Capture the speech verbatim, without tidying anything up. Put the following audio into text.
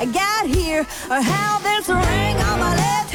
I got here, or how there's a ring on my left